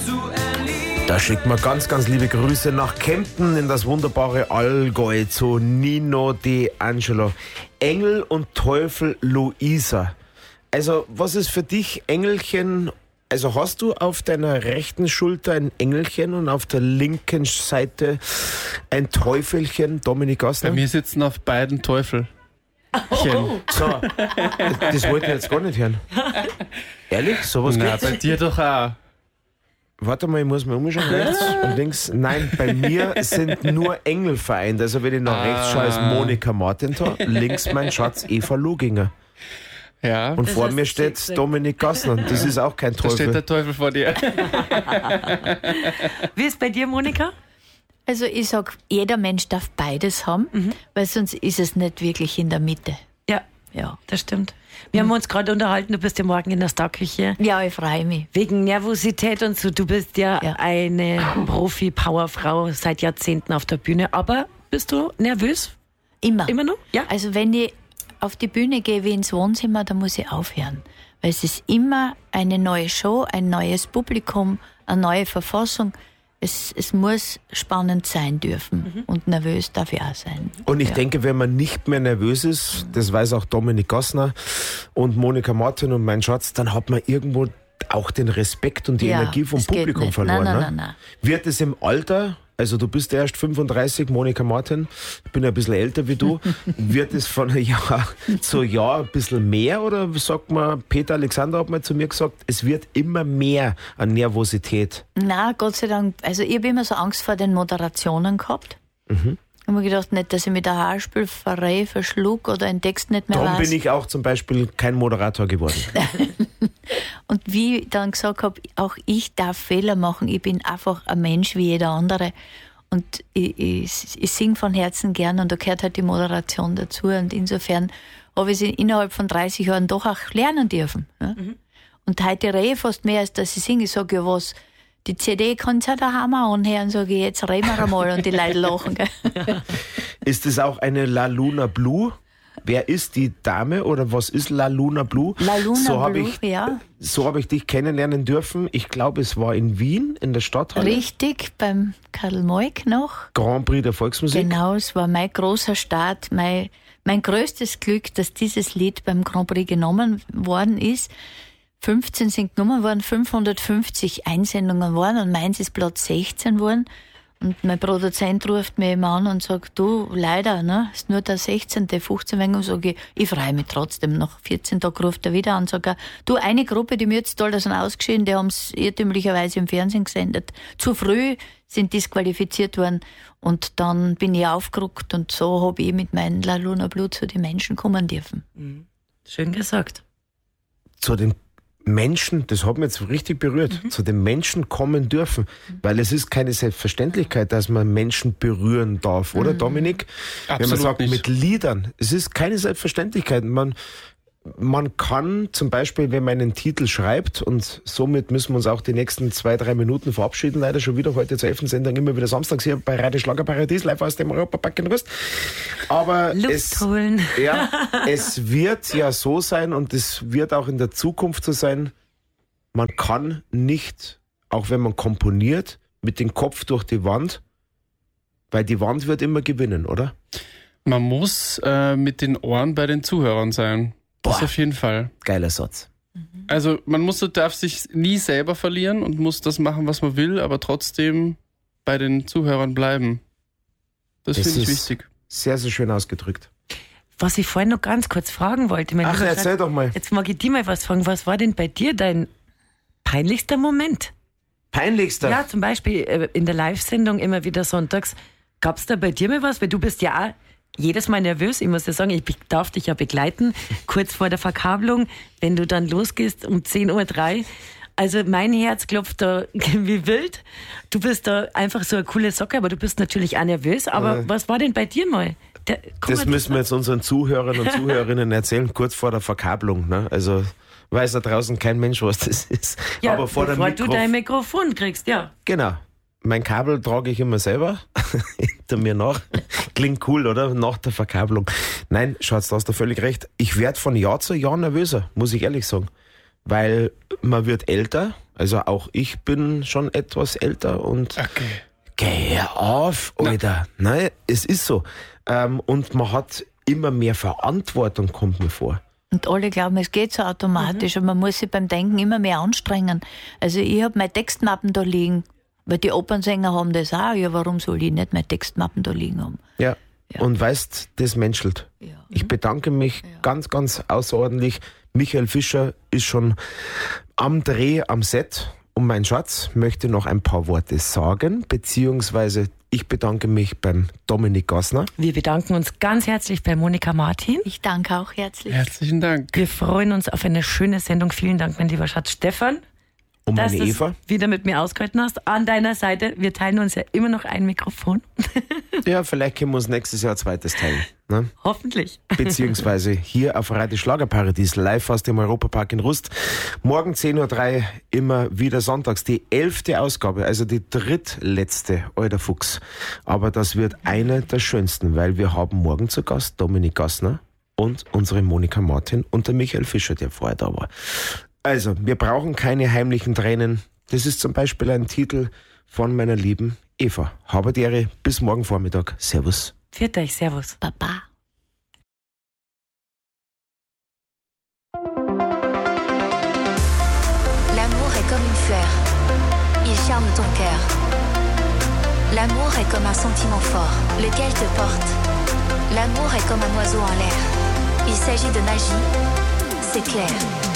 Da schickt man ganz, ganz liebe Grüße nach Kempten in das wunderbare Allgäu zu Nino De Angelo. Engel und Teufel Luisa. Also, was ist für dich Engelchen? Also, hast du auf deiner rechten Schulter ein Engelchen und auf der linken Seite ein Teufelchen, Dominik Gassner? Bei mir sitzen auf beiden Teufel. So, das wollte ich jetzt gar nicht hören. Ehrlich? Sowas Na, gibt's? bei dir doch auch. Warte mal, ich muss mir umschauen, rechts und links. Nein, bei mir sind nur Engel vereint. Also wenn ich nach rechts schaue, ist Monika Martin da, links mein Schatz Eva Luginger. Ja, Und Das vor hast mir du steht gesagt. Dominik Gassner. Das ist auch kein da steht Teufel. der Teufel vor dir. Wie ist bei dir, Monika? Also ich sag, jeder Mensch darf beides haben, weil sonst ist es nicht wirklich in der Mitte. Ja, Ja, das stimmt. Wir haben uns gerade unterhalten, du bist ja morgen in der Starküche. ja, ich freue mich. Wegen Nervosität und so. Du bist ja, Ja. eine Profi-Powerfrau seit Jahrzehnten auf der Bühne. Aber bist du nervös? Immer. Immer noch? Ja. Also wenn ich auf die Bühne gehe wie ins Wohnzimmer, dann muss ich aufhören. Weil es ist immer eine neue Show, ein neues Publikum, eine neue Verfassung. Es muss spannend sein dürfen. Und nervös darf ich auch sein. Und ich Ja. denke, wenn man nicht mehr nervös ist, das weiß auch Dominik Gassner und Monika Martin und mein Schatz, dann hat man irgendwo auch den Respekt und die Ja, Energie vom das geht Publikum nicht. verloren. Nein, ne? nein, nein. Wird es im Alter, also du bist erst 35, Monika Martin, ich bin ja ein bisschen älter wie du, wird es von Jahr zu Jahr ein bisschen mehr oder sagt man, Peter Alexander hat mal zu mir gesagt, es wird immer mehr an Nervosität. Na, Gott sei Dank. Also ich habe immer so Angst vor den Moderationen gehabt. Ich habe mir gedacht, nicht, dass ich mit der Haarspülverei verschlug oder einen Text nicht mehr Darum weiß. bin ich auch zum Beispiel kein Moderator geworden. Und wie ich dann gesagt habe, auch ich darf Fehler machen. Ich bin einfach ein Mensch wie jeder andere. Und ich singe von Herzen gern und da gehört halt die Moderation dazu. Und insofern habe ich sie innerhalb von 30 Jahren doch auch lernen dürfen. Ja? Und heute rede ich fast mehr, als dass ich singe. Ich sage, ja was, die CD kannst du ja daheim auch anhören. Sage ich, jetzt reden wir einmal und die Leute lachen. Gell? Ist es auch eine La Luna Blue? Wer ist die Dame oder was ist La Luna Blue? La Luna so habe Blue, ja. So habe ich dich kennenlernen dürfen. Ich glaube, es war in Wien, in der Stadthalle. Richtig, beim Karl Moik noch. Grand Prix der Volksmusik. Genau, es war mein großer Start, mein größtes Glück, dass dieses Lied beim Grand Prix genommen worden ist. 15 sind genommen worden, 550 Einsendungen waren und meins ist Platz 16 worden. Und mein Produzent ruft mich immer an und sagt, du, leider, ne, ist nur der 16., 15 wegen, und sage ich freue mich trotzdem. Nach 14 Tagen ruft er wieder an und sagt, du, eine Gruppe, die Mürztaler sind ausgeschieden, die haben es irrtümlicherweise im Fernsehen gesendet. Zu früh sind disqualifiziert worden und dann bin ich aufgerückt und so habe ich mit meinem La Luna Blue zu den Menschen kommen dürfen. Schön gesagt. Zu den Menschen, das hat mich jetzt richtig berührt, zu den Menschen kommen dürfen. Weil es ist keine Selbstverständlichkeit, dass man Menschen berühren darf, oder Dominik? Wenn man Absolut sagt, nicht. mit Liedern, es ist keine Selbstverständlichkeit. Man kann zum Beispiel, wenn man einen Titel schreibt, und somit müssen wir uns auch die nächsten 2-3 Minuten verabschieden, leider schon wieder heute zur 11. Sendung, immer wieder samstags hier bei Radio Schlagerparadies, live aus dem Europapark in Rust. Aber Luft holen. es wird ja so sein und es wird auch in der Zukunft so sein, man kann nicht, auch wenn man komponiert, mit dem Kopf durch die Wand, weil die Wand wird immer gewinnen, oder? Man muss mit den Ohren bei den Zuhörern sein. Das Boah. auf jeden Fall. Geiler Satz. Also darf sich nie selber verlieren und muss das machen, was man will, aber trotzdem bei den Zuhörern bleiben. Das Das finde ich ist wichtig. Sehr, sehr schön ausgedrückt. Was ich vorhin noch ganz kurz fragen wollte. mein Ach, lieber erzähl Schatz, doch mal. Jetzt mag ich dir mal was fragen. Was war denn bei dir dein peinlichster Moment? Peinlichster. Ja, zum Beispiel in der Live-Sendung immer wieder sonntags. Gab es da bei dir mal was? Weil du bist ja auch jedes Mal nervös. Ich muss ja sagen, ich darf dich ja begleiten, kurz vor der Verkabelung, wenn du dann losgehst um 10.03 Uhr. Also mein Herz klopft da wie wild. Du bist da einfach so eine coole Socke, aber du bist natürlich auch nervös. Aber was war denn bei dir mal? Das müssen wir jetzt unseren Zuhörern und Zuhörerinnen erzählen, kurz vor der Verkabelung. Ne? Also weiß da draußen kein Mensch, was das ist. Ja, aber vor bevor der du dein Mikrofon kriegst, ja. Genau. Mein Kabel trage ich immer selber hinter mir nach. Klingt cool, oder? Nach der Verkabelung. Nein, Schatz, da hast du völlig recht. Ich werde von Jahr zu Jahr nervöser, muss ich ehrlich sagen. Weil man wird älter. Also auch ich bin schon etwas älter und geh auf, Alter. Nein, es ist so. Und man hat immer mehr Verantwortung, kommt mir vor. Und alle glauben, es geht so automatisch und man muss sich beim Denken immer mehr anstrengen. Also ich habe meine Textmappen da liegen, weil die Opernsänger haben das auch. Ja, warum soll ich nicht meine Textmappen da liegen haben? Ja. Und weißt, das menschelt. Ja. Ich bedanke mich ganz, ganz außerordentlich. Michael Fischer ist schon am Dreh, am Set. Und mein Schatz möchte noch ein paar Worte sagen, beziehungsweise ich bedanke mich beim Dominik Gassner. Wir bedanken uns ganz herzlich bei Monika Martin. Ich danke auch herzlich. Herzlichen Dank. Wir freuen uns auf eine schöne Sendung. Vielen Dank, mein lieber Schatz Stefan. Und dass meine du Eva. es wieder mit mir ausgehalten hast. An deiner Seite. Wir teilen uns ja immer noch ein Mikrofon. Ja, vielleicht können wir uns nächstes Jahr ein zweites teilen. Ne? Hoffentlich. Beziehungsweise hier auf Radio Schlagerparadies, live aus dem Europapark in Rust. Morgen 10.03 Uhr, immer wieder sonntags. Die 11. Ausgabe, also die drittletzte, alter Fuchs. Aber das wird eine der schönsten, weil wir haben morgen zu Gast Dominik Gassner und unsere Monika Martin und der Michael Fischer, der vorher da war. Also, wir brauchen keine heimlichen Tränen. Das ist zum Beispiel ein Titel von meiner lieben Eva. Habe die Ehre, bis morgen Vormittag. Servus. Pfiat euch, servus. Baba. L'amour est comme une fleur. Il charme ton cœur. L'amour est comme un sentiment fort, lequel te porte. L'amour est comme un oiseau en l'air. Il s'agit de magie, c'est clair.